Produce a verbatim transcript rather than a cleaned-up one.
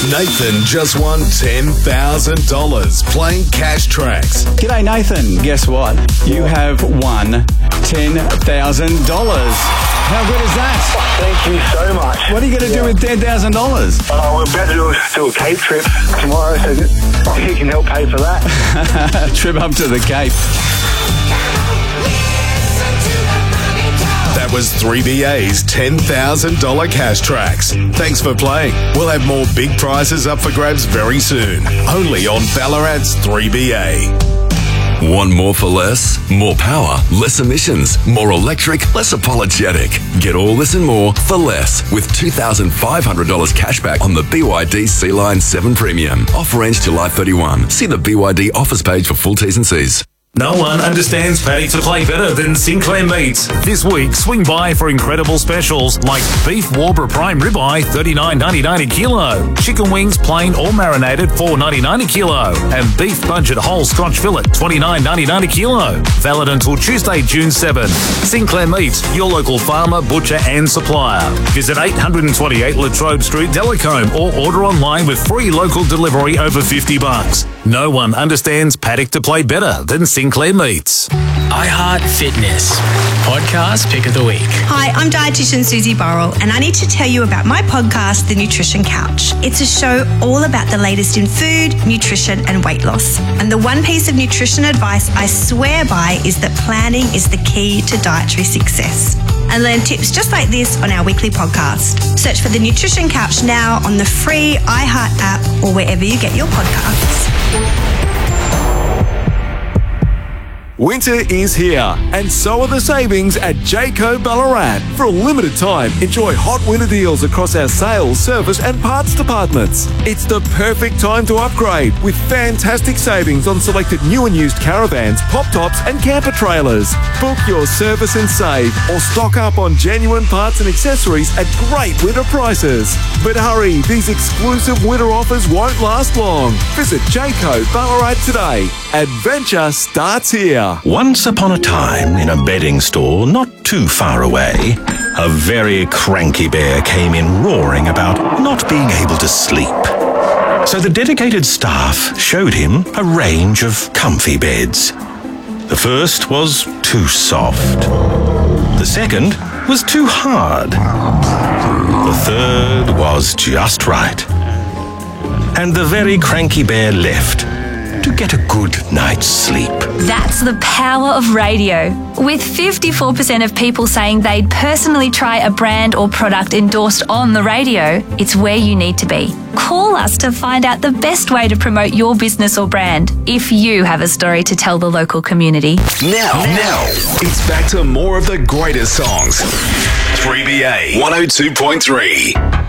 Nathan just won ten thousand dollars playing Cash Tracks. G'day, Nathan. Guess what? You have won ten thousand dollars. How good is that? Thank you so much. What are you going to do with ten thousand dollars? Uh, we're about to do a, do a Cape trip tomorrow, so you can help pay for that. Trip up to the Cape. That was three B A's ten thousand dollars Cash Tracks. Thanks for playing. We'll have more big prizes up for grabs very soon. Only on Ballarat's three B A. Want more for less? More power, less emissions, more electric, less apologetic. Get all this and more for less with two thousand five hundred dollars cashback on the B Y D C-Line seven Premium. Offer ends July thirty-first. See the B Y D offers page for full T's and C's. No one understands paddock to play better than Sinclair Meats. This week, swing by for incredible specials like beef Warbra prime ribeye, thirty-nine ninety-nine a kilo, chicken wings plain or marinated, four ninety-nine a kilo, and beef budget whole Scotch fillet, twenty-nine ninety-nine a kilo. Valid until Tuesday, June seventh. Sinclair Meats, your local farmer, butcher and supplier. Visit eight twenty-eight Latrobe Street, Delacombe, or order online with free local delivery over fifty bucks. No one understands paddock to play better than Sinclair Meats. iHeart Fitness Podcast Pick of the Week. Hi, I'm dietitian Susie Burrell, and I need to tell you about my podcast, The Nutrition Couch. It's a show all about the latest in food, nutrition, and weight loss. And the one piece of nutrition advice I swear by is that planning is the key to dietary success. And learn tips just like this on our weekly podcast. Search for The Nutrition Couch now on the free iHeart app or wherever you get your podcasts. Winter is here, and so are the savings at Jayco Ballarat. For a limited time, enjoy hot winter deals across our sales, service and parts departments. It's the perfect time to upgrade with fantastic savings on selected new and used caravans, pop-tops and camper trailers. Book your service and save, or stock up on genuine parts and accessories at great winter prices. But hurry, these exclusive winter offers won't last long. Visit Jayco Ballarat today. Adventure starts here. Once upon a time, in a bedding store not too far away, a very cranky bear came in roaring about not being able to sleep. So the dedicated staff showed him a range of comfy beds. The first was too soft. The second was too hard. The third was just right. And the very cranky bear left to get a good night's sleep. That's the power of radio. With fifty-four percent of people saying they'd personally try a brand or product endorsed on the radio, it's where you need to be. Call us to find out the best way to promote your business or brand if you have a story to tell the local community. Now, now, it's back to more of the greatest songs. three B A one oh two point three.